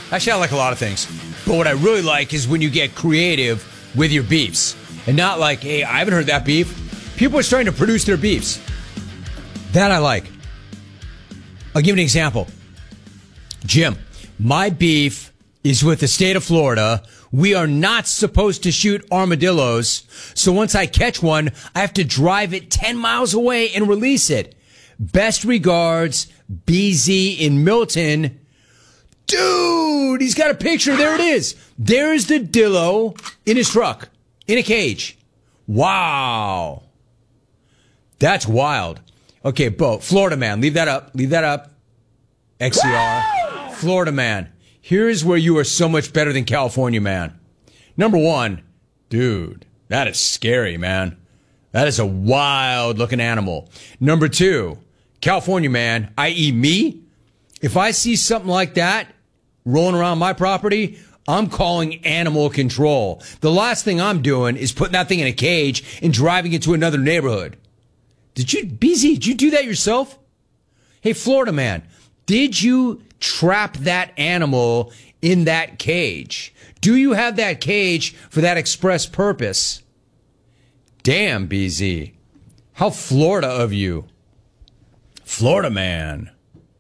Actually, I like a lot of things. But what I really like is when you get creative with your beefs. And not like, hey, I haven't heard that beef. People are starting to produce their beefs. That I like. I'll give you an example. Jim, my beef is with the state of Florida. We are not supposed to shoot armadillos. So once I catch one, I have to drive it 10 miles away and release it. Best regards, BZ in Milton. Dude, he's got a picture. There it is. There's the dillo in his truck, in a cage. Wow. That's wild. Okay, Bo, Florida man, leave that up. Leave that up. XCR. Florida man. Here's where you are so much better than California man. Number one, dude, that is scary, man. That is a wild looking animal. Number two, California man, i.e. me, if I see something like that rolling around my property, I'm calling animal control. The last thing I'm doing is putting that thing in a cage and driving it to another neighborhood. BZ, did you do that yourself? Hey, Florida man, did you trap that animal in that cage? Do you have that cage for that express purpose? Damn, BZ. How Florida of you. Florida man.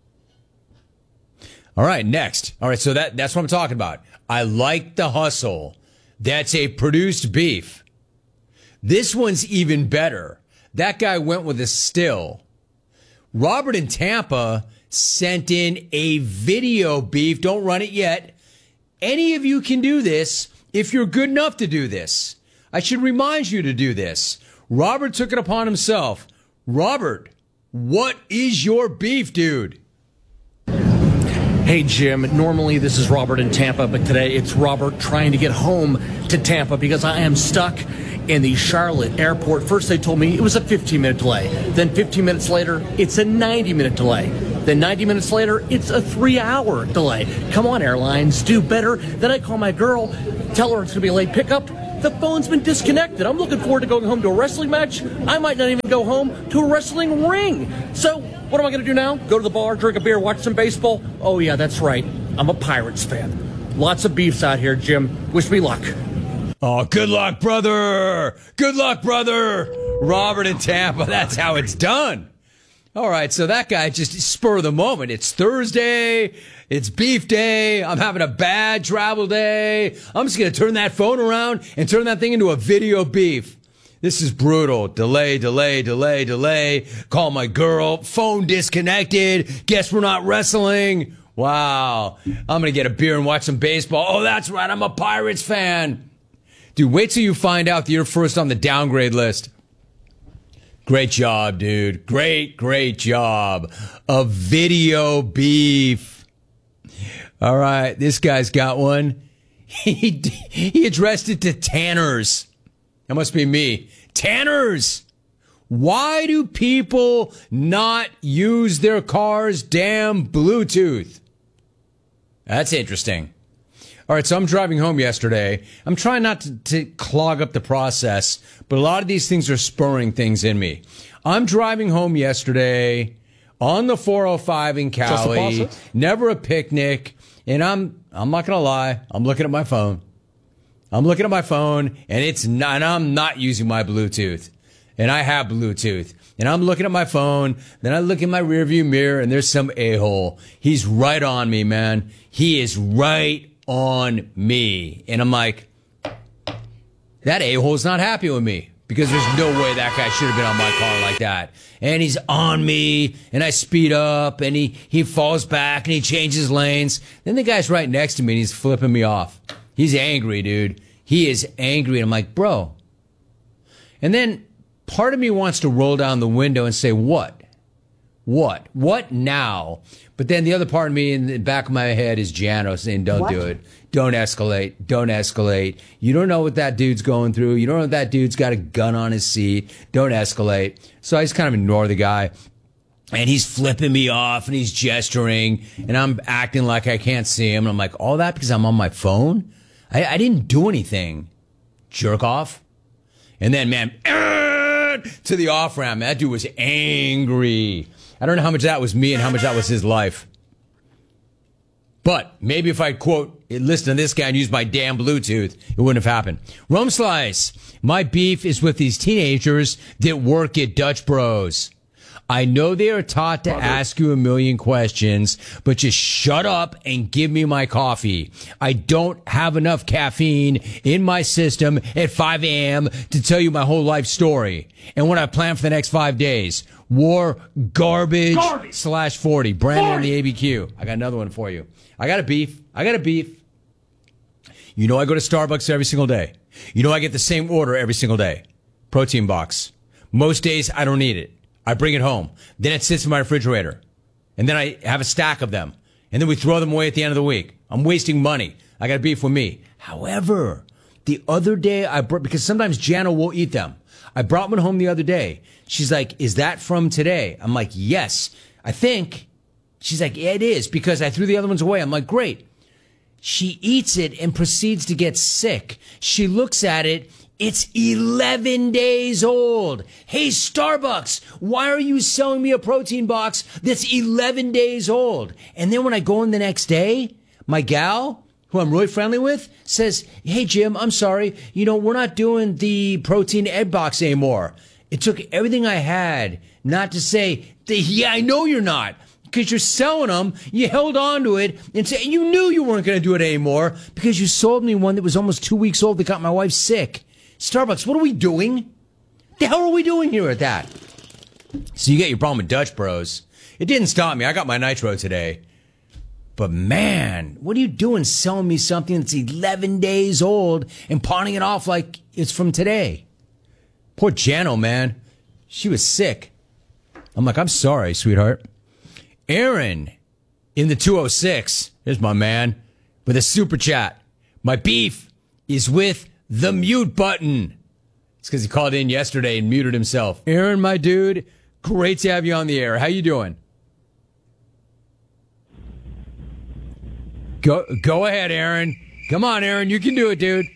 All right, next. All right, so that's what I'm talking about. I like the hustle. That's a produced beef. This one's even better. That guy went with a still. Robert in Tampa sent in a video beef. Don't run it yet. Any of you can do this if you're good enough to do this. I should remind you to do this. Robert took it upon himself. Robert, what is your beef, dude? Hey, Jim. Normally this is Robert in Tampa, but today it's Robert trying to get home to Tampa because I am stuck in the Charlotte airport. First they told me it was a 15-minute delay. Then 15 minutes later, it's a 90-minute delay. Then 90 minutes later, it's a 3-hour delay. Come on, airlines, do better. Then I call my girl, tell her it's going to be a late pickup. The phone's been disconnected. I'm looking forward to going home to a wrestling match. I might not even go home to a wrestling ring. So what am I going to do now? Go to the bar, drink a beer, watch some baseball? Oh, yeah, that's right. I'm a Pirates fan. Lots of beefs out here, Jim. Wish me luck. Oh, good luck, brother. Good luck, brother. Robert in Tampa. That's how it's done. All right, so that guy just spur of the moment. It's Thursday. It's beef day. I'm having a bad travel day. I'm just going to turn that phone around and turn that thing into a video beef. This is brutal. Delay. Call my girl. Phone disconnected. Guess we're not wrestling. Wow. I'm going to get a beer and watch some baseball. Oh, that's right. I'm a Pirates fan. Dude, wait till you find out that you're first on the downgrade list. Great job, dude. Great job. A video beef. All right, this guy's got one. He addressed it to Tanners. That must be me. Tanners! Why do people not use their car's damn Bluetooth? That's interesting. All right, so I'm driving home yesterday. I'm trying not to clog up the process, but a lot of these things are spurring things in me. I'm driving home yesterday on the 405 in Cali, never a picnic, and I'm not going to lie, I'm looking at my phone. I'm looking at my phone, and I'm not using my Bluetooth. And I have Bluetooth. And I'm looking at my phone, then I look in my rearview mirror, and there's some a-hole. He's right on me, man. He is right on me. And I'm like, that a-hole's not happy with me because there's no way that guy should have been on my car like that. And he's on me, and I speed up, and he falls back, and he changes lanes. Then the guy's right next to me, and he's flipping me off. He's angry, dude. He is angry. And I'm like, bro. And then part of me wants to roll down the window and say, what? What now? But then the other part of me in the back of my head is Jano saying, don't do it. Don't escalate. You don't know what that dude's going through. You don't know if that dude's got a gun on his seat. Don't escalate. So I just kind of ignore the guy. And he's flipping me off and he's gesturing and I'm acting like I can't see him. And I'm like, all that because I'm on my phone? I didn't do anything. Jerk off. And then, man, to the off ramp. That dude was angry. I don't know how much that was me and how much that was his life. But maybe if I listen to this guy and use my damn Bluetooth, it wouldn't have happened. Rome Slice, my beef is with these teenagers that work at Dutch Bros. I know they are taught to ask you a million questions, but just shut up and give me my coffee. I don't have enough caffeine in my system at 5 a.m. to tell you my whole life story and what I plan for the next 5 days. War garbage /40. Brandon in the ABQ. I got another one for you. I got a beef. You know I go to Starbucks every single day. You know I get the same order every single day. Protein box. Most days I don't eat it. I bring it home. Then it sits in my refrigerator. And then I have a stack of them. And then we throw them away at the end of the week. I'm wasting money. I got beef with me. However, the other day because sometimes Jana will eat them. I brought one home the other day. She's like, is that from today? I'm like, yes, I think. She's like, yeah, it is, because I threw the other ones away. I'm like, great. She eats it and proceeds to get sick. She looks at it. It's 11 days old. Hey, Starbucks, why are you selling me a protein box that's 11 days old? And then when I go in the next day, my gal, who I'm really friendly with, says, hey, Jim, I'm sorry. We're not doing the protein egg box anymore. It took everything I had not to say, yeah, I know you're not. Because you're selling them, you held on to it, and you knew you weren't going to do it anymore because you sold me one that was almost 2 weeks old that got my wife sick. Starbucks, what are we doing? The hell are we doing here at that? So you get your problem with Dutch Bros. It didn't stop me. I got my nitro today. But man, what are you doing selling me something that's 11 days old and pawning it off like it's from today? Poor Jano, man. She was sick. I'm like, I'm sorry, sweetheart. Aaron in the 206, here's my man, with a super chat. My beef is with the mute button. It's because he called in yesterday and muted himself. Aaron, my dude, great to have you on the air. How you doing? Go ahead, Aaron. Come on, Aaron. You can do it, dude.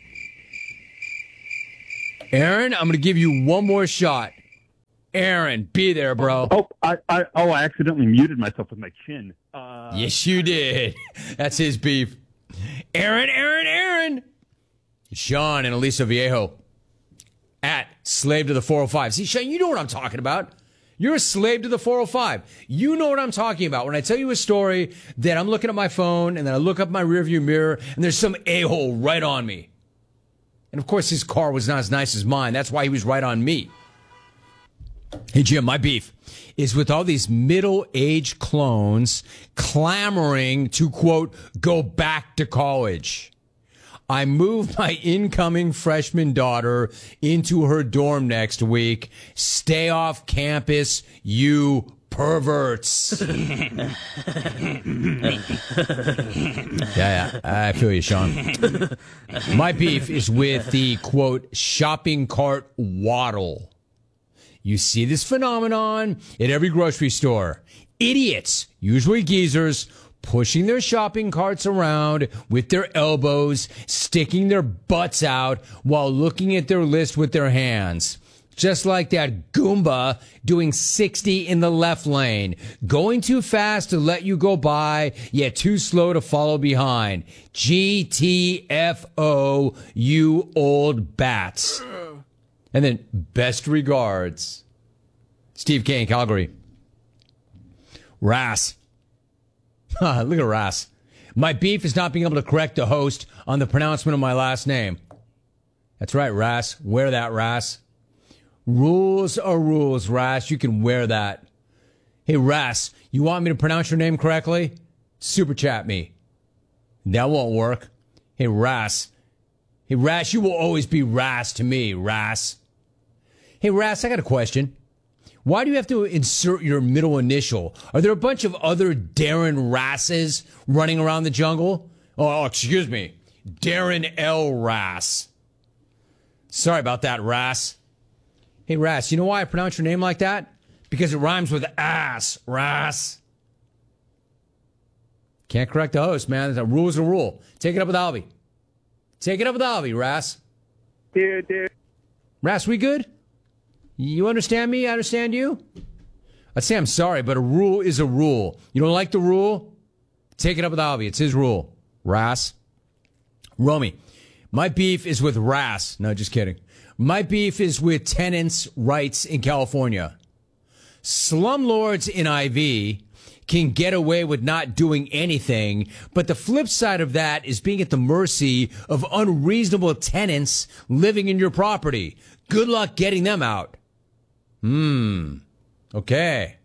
Aaron, I'm going to give you one more shot. Aaron, be there, bro. I accidentally muted myself with my chin. Yes, you did. That's his beef. Aaron. Sean and Aliso Viejo at Slave to the 405. See, Sean, you know what I'm talking about. You're a slave to the 405. You know what I'm talking about. When I tell you a story that I'm looking at my phone and then I look up my rearview mirror and there's some a-hole right on me. And of course, his car was not as nice as mine. That's why he was right on me. Hey, Jim, my beef is with all these middle-aged clones clamoring to, quote, go back to college. I moved my incoming freshman daughter into her dorm next week. Stay off campus, you perverts. Yeah, I feel you, Sean. My beef is with the, quote, shopping cart waddle. You see this phenomenon at every grocery store. Idiots, usually geezers, pushing their shopping carts around with their elbows, sticking their butts out while looking at their list with their hands. Just like that Goomba doing 60 in the left lane. Going too fast to let you go by, yet too slow to follow behind. GTFO, you old bats. And then, best regards, Steve K in Calgary. Rass. Look at Rass. My beef is not being able to correct the host on the pronouncement of my last name. That's right, Rass. Wear that, Rass. Rules are rules, Rass. You can wear that. Hey, Rass, you want me to pronounce your name correctly? Super chat me. That won't work. Hey, Rass. Hey, Rass, you will always be Rass to me, Rass. Hey, Rass, I got a question. Why do you have to insert your middle initial? Are there a bunch of other Darren Rasses running around the jungle? Oh, excuse me. Darren L. Rass. Sorry about that, Rass. Hey, Rass, you know why I pronounce your name like that? Because it rhymes with ass, Rass. Can't correct the host, man. The rule's a rule. Take it up with Albie. Take it up with Albie, Rass. Dude. Rass, we good? You understand me? I understand you? I'd say I'm sorry, but a rule is a rule. You don't like the rule? Take it up with Albie. It's his rule. Ras. Romy, my beef is with Ras. No, just kidding. My beef is with tenants' rights in California. Slumlords in IV can get away with not doing anything, but the flip side of that is being at the mercy of unreasonable tenants living in your property. Good luck getting them out. Okay.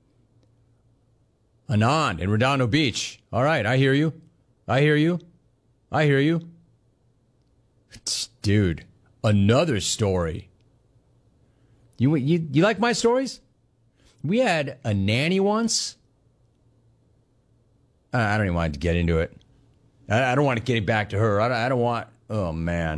Anand in Redondo Beach. All right, I hear you. I hear you. I hear you. Dude, another story. You like my stories? We had a nanny once. I don't even want to get into it. I don't want to get back to her. I don't want. Oh man,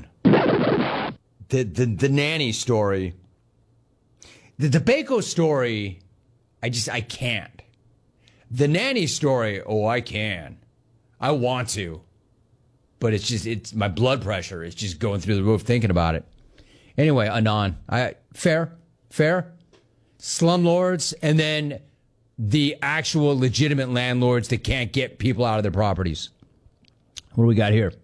the nanny story, the DeBacco story. I can't. The nanny story. Oh, I can. I want to, but it's my blood pressure is just going through the roof thinking about it. Anyway, Anon, fair. Slumlords, and then the actual legitimate landlords that can't get people out of their properties. What do we got here?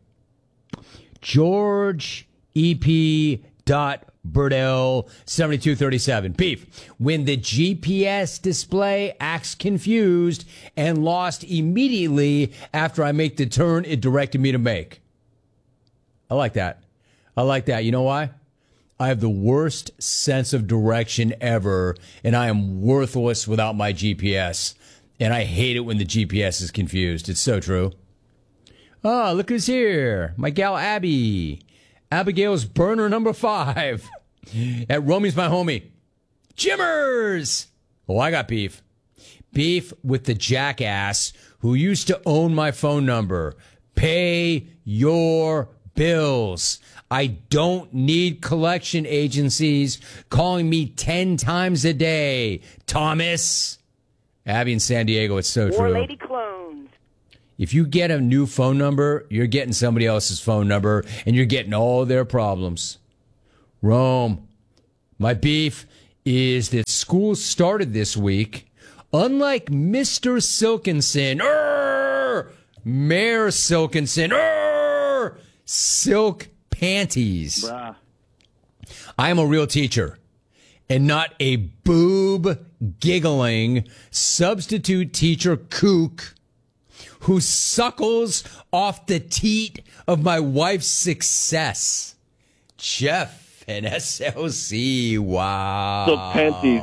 George E.P. Burdell 7237. Beef. When the GPS display acts confused and lost immediately after I make the turn it directed me to make. I like that. You know why? I have the worst sense of direction ever, and I am worthless without my GPS. And I hate it when the GPS is confused. It's so true. Oh, look who's here. My gal Abby. Abigail's burner number 5. At Romy's my homie. Jimmers! Oh, I got beef. Beef with the jackass who used to own my phone number. Pay your bills. I don't need collection agencies calling me 10 times a day. Thomas. Abby in San Diego, it's so true. Lady clones. If you get a new phone number, you're getting somebody else's phone number, and you're getting all their problems. Rome. My beef is that school started this week. Unlike Mr. Silkinson, Mayor Silkinson, silk panties. Bruh. I am a real teacher and not a boob giggling substitute teacher kook who suckles off the teat of my wife's success. Jeff and SLC. Wow. Silk panties.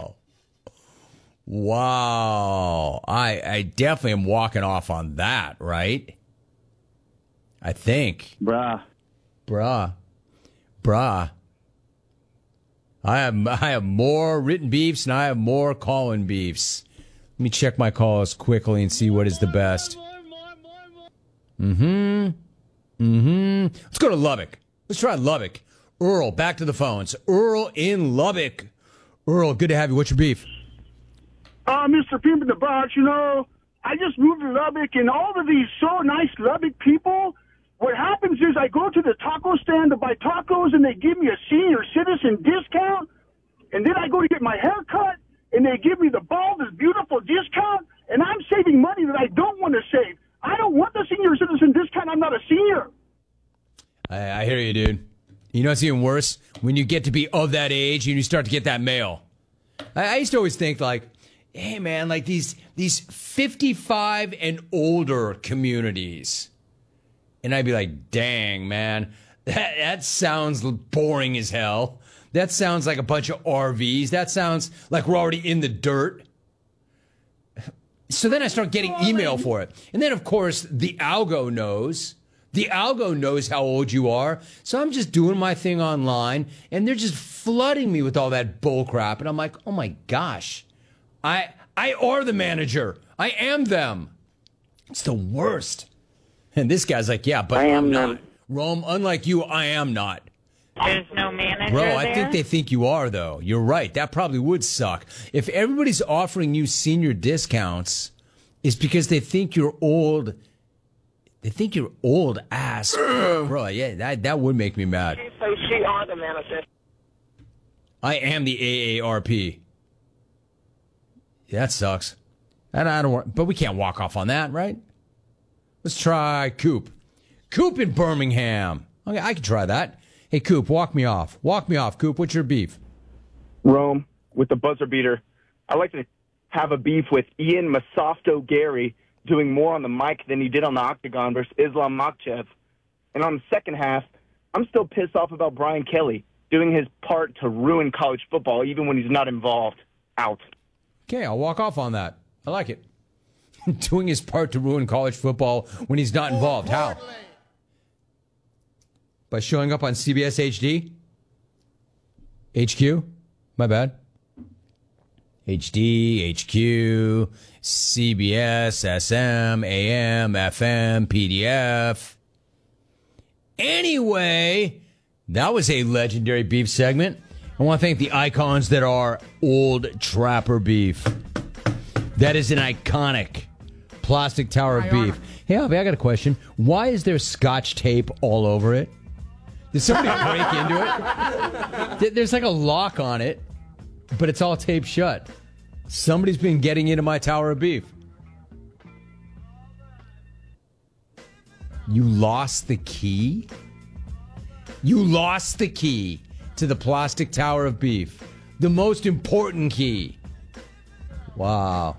Wow. I definitely am walking off on that, right? I think. Bruh. I have more written beefs and I have more call-in beefs. Let me check my calls quickly and see what is the best. Let's go to Lubbock. Let's try Lubbock. Earl, back to the phones. Earl in Lubbock. Earl, good to have you. What's your beef? Mr. Pimp in the Box, I just moved to Lubbock, and all of these so nice Lubbock people, what happens is I go to the taco stand to buy tacos, and they give me a senior citizen discount, and then I go to get my hair cut, and they give me the bald, beautiful discount, and I'm saving money that I don't want to save. I don't want the senior citizen discount. I'm not a senior. I hear you, dude. You know what's even worse? When you get to be of that age and you start to get that mail. I used to always think, like, hey, man, like these 55 and older communities. And I'd be like, dang, man, that sounds boring as hell. That sounds like a bunch of RVs. That sounds like we're already in the dirt. So then I start getting email for it. And then, of course, the algo knows. The algo knows how old you are. So I'm just doing my thing online, and they're just flooding me with all that bull crap. And I'm like, oh, my gosh. I are the manager. I am them. It's the worst. And this guy's like, yeah, but I'm not. Rome, unlike you, I am not. There's no manager Bro, there? I think they think you are, though. You're right. That probably would suck. If everybody's offering you senior discounts, it's because they think you're old. They think you're old ass. Bro, yeah, that would make me mad. So she are the manager. I am the AARP. Yeah, that sucks. And I don't want, but we can't walk off on that, right? Let's try Coop. Coop in Birmingham. Okay, I can try that. Hey, Coop, walk me off. Walk me off, Coop. What's your beef? Rome with the buzzer beater. I like to have a beef with Ian Masofto Gary doing more on the mic than he did on the octagon versus Islam Makhachev. And on the second half, I'm still pissed off about Brian Kelly doing his part to ruin college football even when he's not involved. Out. Okay, I'll walk off on that. I like it. Doing his part to ruin college football when he's not involved. How? By showing up on CBS HD? HQ? My bad. HD, HQ, CBS, SM, AM, FM, PDF. Anyway, that was a legendary beef segment. I want to thank the icons that are Old Trapper Beef. That is an iconic plastic tower of beef. Hey, Avi, I got a question. Why is there Scotch tape all over it? Did somebody break into it? There's like a lock on it, but it's all taped shut. Somebody's been getting into my tower of beef. You lost the key? You lost the key to the plastic tower of beef. The most important key. Wow.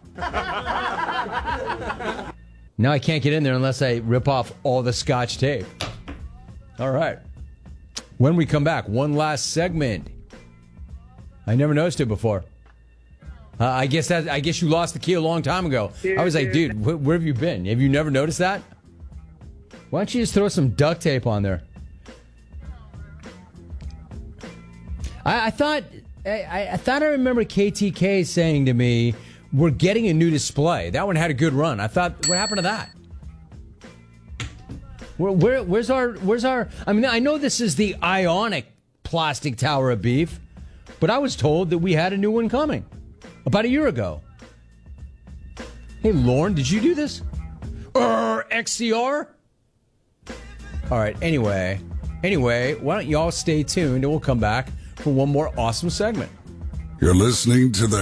Now I can't get in there unless I rip off all the Scotch tape. All right. When we come back, one last segment. I never noticed it before. I guess you lost the key a long time ago. I was like, dude, where have you been? Have you never noticed that? Why don't you just throw some duct tape on there? I thought I remember KTK saying to me, "We're getting a new display." That one had a good run. I thought, what happened to that? Where's our? I mean, I know this is the Ionic plastic tower of beef, but I was told that we had a new one coming about a year ago. Hey, Lauren, did you do this? XCR? All right. Anyway, why don't y'all stay tuned and we'll come back for one more awesome segment. You're listening to the